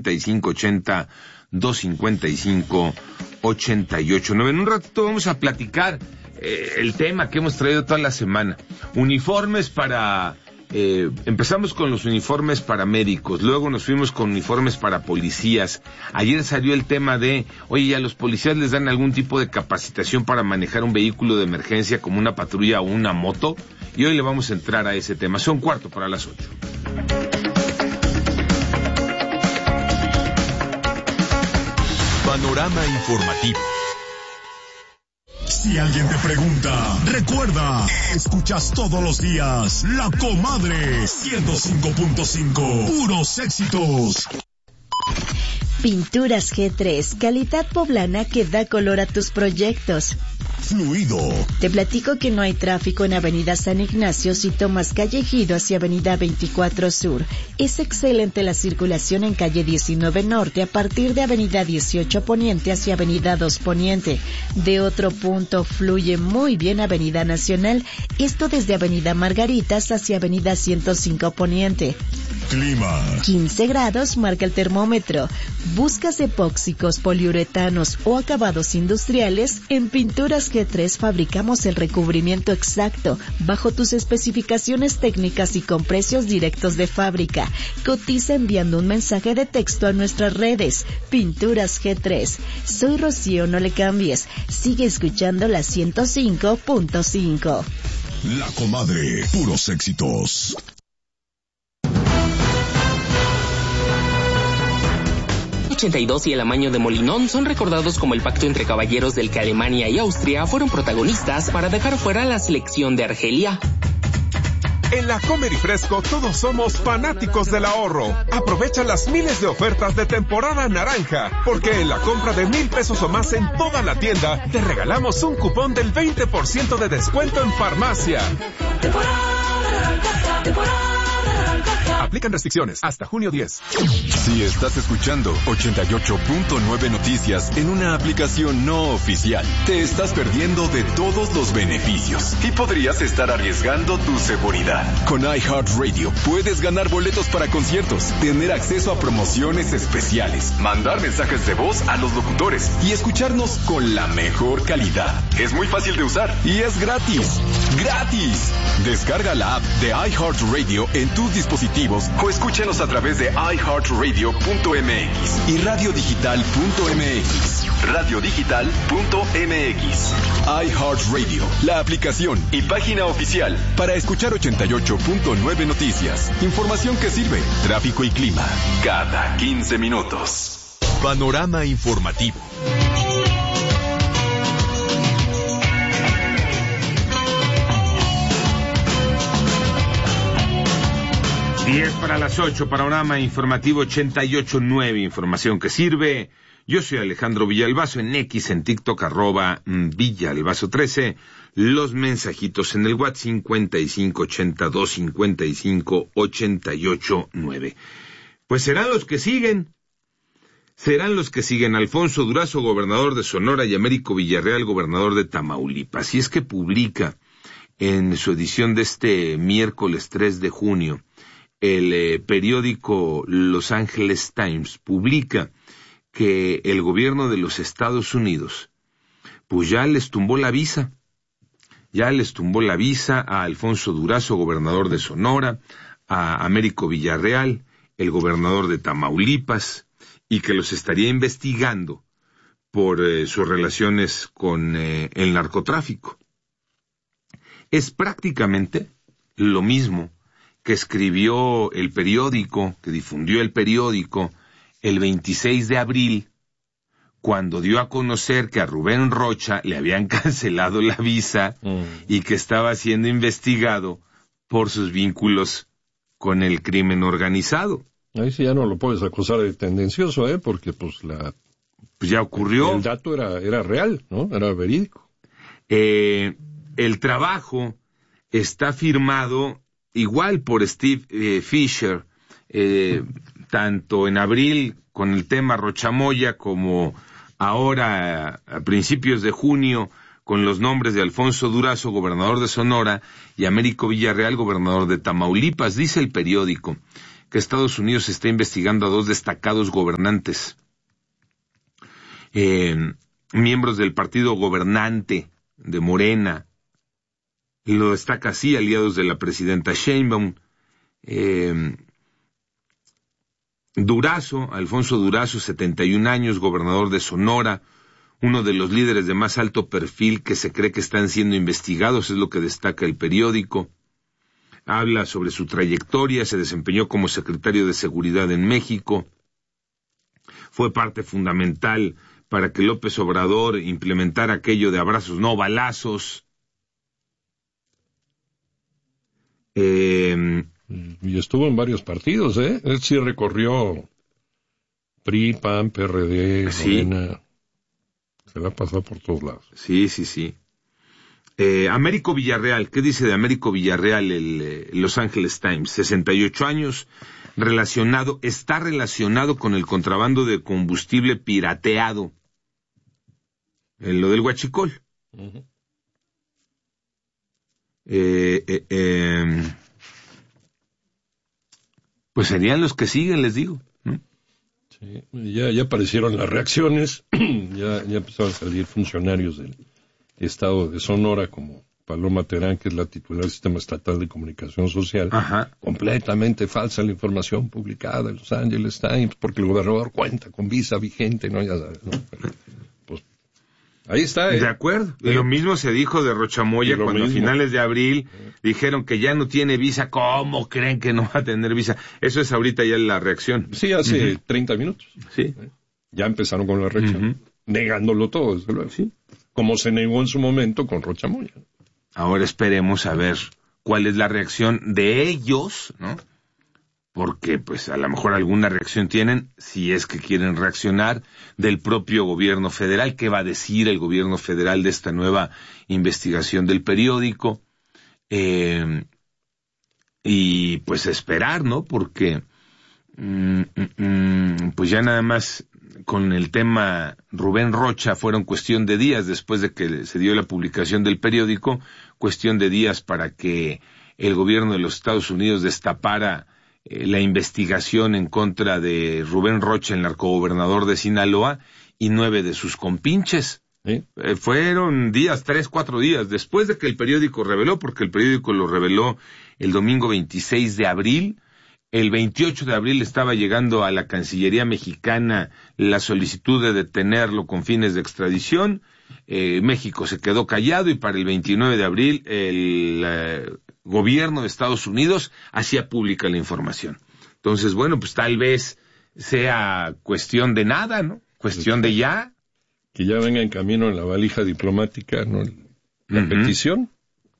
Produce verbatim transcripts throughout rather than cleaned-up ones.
y cinco ochenta, dos cincuenta y cinco, ochenta y ocho nueve. En un ratito vamos a platicar eh, el tema que hemos traído toda la semana. Uniformes para... Eh, empezamos con los uniformes para médicos, luego nos fuimos con uniformes para policías. Ayer salió el tema de, oye, ¿a los policías les dan algún tipo de capacitación para manejar un vehículo de emergencia como una patrulla o una moto? Y hoy le vamos a entrar a ese tema. Son cuarto para las ocho. Panorama informativo. Si alguien te pregunta, recuerda, escuchas todos los días La Comadre ciento cinco punto cinco, puros éxitos. Pinturas G tres, calidad poblana que da color a tus proyectos. Fluido. Te platico que no hay tráfico en Avenida San Ignacio si tomas calle Ejido hacia Avenida veinticuatro Sur. Es excelente la circulación en calle diecinueve Norte a partir de Avenida dieciocho Poniente hacia Avenida dos Poniente. De otro punto fluye muy bien Avenida Nacional, esto desde Avenida Margaritas hacia Avenida ciento cinco Poniente. Clima. quince grados marca el termómetro. ¿Buscas epóxicos, poliuretanos o acabados industriales? En Pinturas G tres fabricamos el recubrimiento exacto, bajo tus especificaciones técnicas y con precios directos de fábrica. Cotiza enviando un mensaje de texto a nuestras redes. Pinturas G tres. Soy Rocío, no le cambies. Sigue escuchando la ciento cinco punto cinco. La Comadre, puros éxitos. ochenta y dos y el amaño de Molinón son recordados como el pacto entre caballeros del que Alemania y Austria fueron protagonistas para dejar fuera la selección de Argelia. En la Comer y Fresco todos somos fanáticos del ahorro. Aprovecha las miles de ofertas de temporada naranja, porque en la compra de mil pesos o más en toda la tienda, te regalamos un cupón del veinte por ciento de descuento en farmacia. Temporada naranja, temporada. Aplican restricciones hasta junio diez. Si estás escuchando ochenta y ocho punto nueve Noticias en una aplicación no oficial, te estás perdiendo de todos los beneficios y podrías estar arriesgando tu seguridad. Con iHeartRadio puedes ganar boletos para conciertos, tener acceso a promociones especiales, mandar mensajes de voz a los locutores y escucharnos con la mejor calidad. Es muy fácil de usar y es gratis. ¡Gratis! Descarga la app de iHeartRadio en tus dispositivos o escúchenos a través de i heart radio punto m x y radio digital punto m x. radio digital punto m x. iHeartRadio, la aplicación y página oficial para escuchar ochenta y ocho punto nueve Noticias. Información que sirve, tráfico y clima, cada quince minutos. Panorama informativo. diez para las ocho, panorama informativo ochenta y ocho nueve, información que sirve. Yo soy Alejandro Villalbazo, en X, en TikTok, arroba Villalbazo trece. Los mensajitos en el WhatsApp cincuenta y cinco ochenta, dos cincuenta y cinco, ochenta y ocho nueve. Pues serán los que siguen. Serán los que siguen. Alfonso Durazo, gobernador de Sonora, y Américo Villarreal, gobernador de Tamaulipas. Y es que publica en su edición de este miércoles tres de junio, el eh, periódico Los Angeles Times publica que el gobierno de los Estados Unidos pues ya les tumbó la visa, ya les tumbó la visa a Alfonso Durazo, gobernador de Sonora, a Américo Villarreal, el gobernador de Tamaulipas, y que los estaría investigando por eh, sus relaciones con eh, el narcotráfico. Es prácticamente lo mismo que escribió el periódico, que difundió el periódico el veintiséis de abril, cuando dio a conocer que a Rubén Rocha le habían cancelado la visa mm. y que estaba siendo investigado por sus vínculos con el crimen organizado. Ahí sí ya no lo puedes acusar de tendencioso, ¿eh? Porque pues la... Pues ya ocurrió. El dato era, era real, ¿no? Era verídico. Eh, el trabajo está firmado igual por Steve eh, Fisher, eh, tanto en abril con el tema Rochamoya como ahora a principios de junio con los nombres de Alfonso Durazo, gobernador de Sonora, y Américo Villarreal, gobernador de Tamaulipas. Dice el periódico que Estados Unidos está investigando a dos destacados gobernantes, eh, miembros del partido gobernante de Morena, y lo destaca así, aliados de la presidenta Sheinbaum. Eh, Durazo, Alfonso Durazo, setenta y un años, gobernador de Sonora, uno de los líderes de más alto perfil que se cree que están siendo investigados, es lo que destaca el periódico. Habla sobre su trayectoria, se desempeñó como secretario de Seguridad en México, fue parte fundamental para que López Obrador implementara aquello de abrazos no balazos. Eh, y estuvo en varios partidos, ¿eh? Él sí recorrió P R I, P A N, P R D, sí. Morena. Se la ha pasado por todos lados. Sí, sí, sí. Eh, Américo Villarreal, ¿qué dice de Américo Villarreal el eh, Los Angeles Times? sesenta y ocho años, relacionado, está relacionado con el contrabando de combustible pirateado. En lo del huachicol. Uh-huh. Eh, eh, eh, pues serían los que siguen, les digo, ¿no? Sí, ya, ya aparecieron las reacciones, ya, ya empezaron a salir funcionarios del estado de Sonora, como Paloma Terán, que es la titular del Sistema Estatal de Comunicación Social. Ajá. Completamente falsa la información publicada en Los Angeles Times, porque el gobernador cuenta con visa vigente, ¿no? Ya sabes, ¿no? Pues ahí está. ¿eh? De acuerdo. Y lo mismo se dijo de Rochamoya cuando mismo. A finales de abril dijeron que ya no tiene visa. ¿Cómo creen que no va a tener visa? Eso es ahorita ya la reacción. Sí, hace uh-huh. treinta minutos. Sí. Ya empezaron con la reacción. Uh-huh. Negándolo todo, desde luego. Sí. Como se negó en su momento con Rochamoya. Ahora esperemos a ver cuál es la reacción de ellos, ¿no? Porque pues a lo mejor alguna reacción tienen, si es que quieren reaccionar, del propio gobierno federal. ¿Qué va a decir el gobierno federal de esta nueva investigación del periódico? Eh, y pues esperar, ¿no? Porque mm, mm, pues ya nada más con el tema Rubén Rocha fueron cuestión de días después de que se dio la publicación del periódico, cuestión de días para que el gobierno de los Estados Unidos destapara eh, la investigación en contra de Rubén Rocha, el narcogobernador de Sinaloa, y nueve de sus compinches. ¿Sí? Eh, fueron días, tres, cuatro días, después de que el periódico reveló, porque el periódico lo reveló el domingo veintiséis de abril, el veintiocho de abril estaba llegando a la Cancillería mexicana la solicitud de detenerlo con fines de extradición. Eh, México se quedó callado y para el veintinueve de abril el eh, gobierno de Estados Unidos hacía pública la información. Entonces, bueno, pues tal vez sea cuestión de nada, ¿no? Cuestión de ya. Que ya venga en camino en la valija diplomática, ¿no? La uh-huh. petición,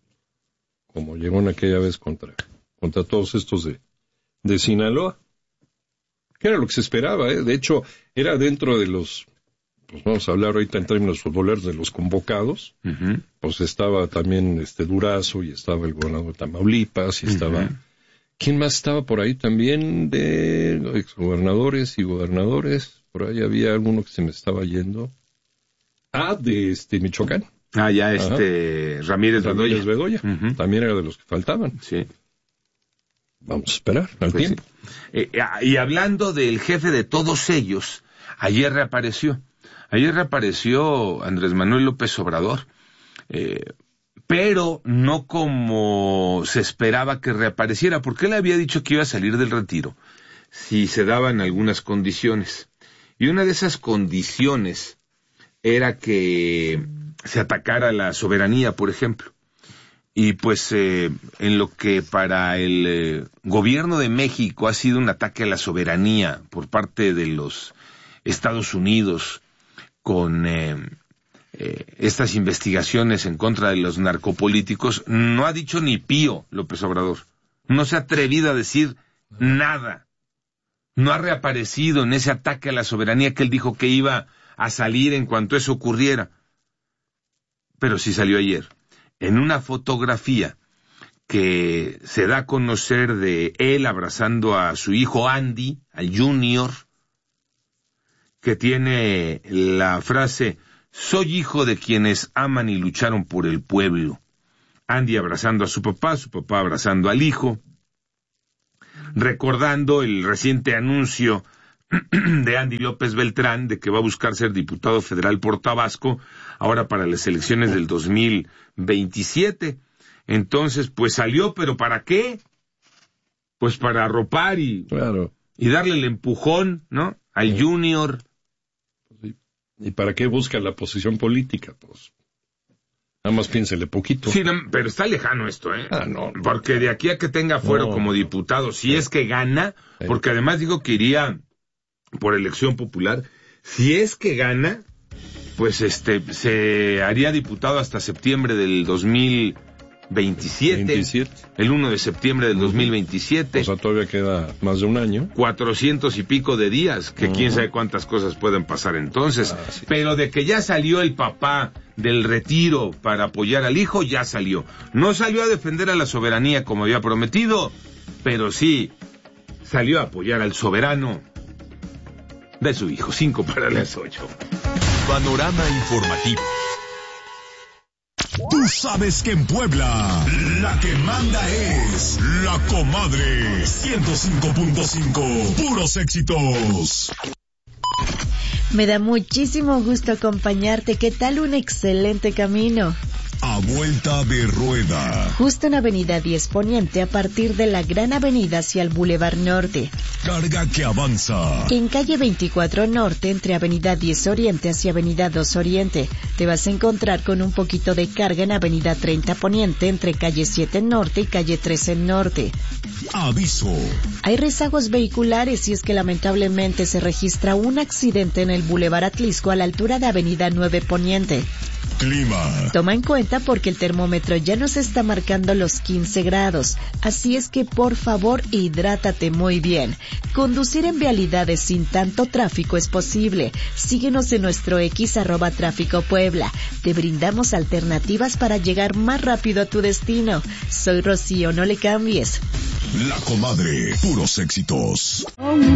como llegó en aquella vez contra, contra todos estos de de Sinaloa, que era lo que se esperaba, ¿eh? De hecho, era dentro de los, pues vamos a hablar ahorita en términos futboleros, de los convocados, uh-huh. pues estaba también este Durazo, y estaba el gobernador de Tamaulipas, y uh-huh. estaba, ¿quién más estaba por ahí también? De exgobernadores y gobernadores, por ahí había alguno que se me estaba yendo, ah, de este Michoacán. Ah, ya este, Ajá. Ramírez Bedoya. Ramírez Bedoya, uh-huh. también era de los que faltaban. Sí. Vamos a esperar al pues tiempo. Sí. Eh, y hablando del jefe de todos ellos, ayer reapareció. Ayer reapareció Andrés Manuel López Obrador, eh, pero no como se esperaba que reapareciera, porque él había dicho que iba a salir del retiro si se daban algunas condiciones. Y una de esas condiciones era que se atacara la soberanía, por ejemplo. Y pues eh, en lo que para el eh, gobierno de México ha sido un ataque a la soberanía por parte de los Estados Unidos con eh, eh, estas investigaciones en contra de los narcopolíticos, no ha dicho ni pío López Obrador. No se ha atrevido a decir nada. No ha reaparecido en ese ataque a la soberanía que él dijo que iba a salir en cuanto eso ocurriera. Pero sí salió ayer. En una fotografía que se da a conocer de él abrazando a su hijo Andy, al Junior, que tiene la frase, soy hijo de quienes aman y lucharon por el pueblo. Andy abrazando a su papá, su papá abrazando al hijo. recordando el reciente anuncio de Andy López Beltrán de que va a buscar ser diputado federal por Tabasco ahora para las elecciones del dos mil veintisiete. Entonces, pues salió, pero ¿para qué? Pues para arropar y, claro. y darle el empujón, ¿no? Al sí. Junior. ¿Y para qué busca la posición política? Pues nada más piénsele poquito. Sí, no, pero está lejano esto, ¿eh? Ah, no. Porque de aquí a que tenga fuero no. como diputado, si sí. es que gana, sí. porque además digo que iría por elección popular, si es que gana, pues este se haría diputado hasta septiembre del dos mil veintisiete, veintisiete. El uno de septiembre del uh-huh. dos mil veintisiete. O sea, todavía queda más de un año. Cuatrocientos y pico de días, que uh-huh. quién sabe cuántas cosas pueden pasar entonces. Ah, sí. Pero de que ya salió el papá del retiro para apoyar al hijo, ya salió. No salió a defender a la soberanía como había prometido, pero sí salió a apoyar al soberano de su hijo. Cinco para las ocho. Panorama informativo. Tú sabes que en Puebla, la que manda es La Comadre. ciento cinco punto cinco, puros éxitos. Me da muchísimo gusto acompañarte. ¿Qué tal? Un excelente camino. A vuelta de rueda. Justo en Avenida diez Poniente, a partir de la Gran Avenida hacia el Boulevard Norte. Carga que avanza. En calle veinticuatro Norte, entre Avenida diez Oriente hacia Avenida dos Oriente, te vas a encontrar con un poquito de carga en Avenida treinta Poniente, entre calle siete Norte y calle trece Norte. Aviso. Hay rezagos vehiculares y es que lamentablemente se registra un accidente en el Boulevard Atlisco a la altura de Avenida nueve Poniente. Clima. Toma en cuenta porque el termómetro ya nos está marcando los quince grados, así es que por favor hidrátate muy bien. Conducir en vialidades sin tanto tráfico es posible. Síguenos en nuestro X arroba tráfico Puebla. Te brindamos alternativas para llegar más rápido a tu destino. Soy Rocío, no le cambies. La Comadre, puros éxitos.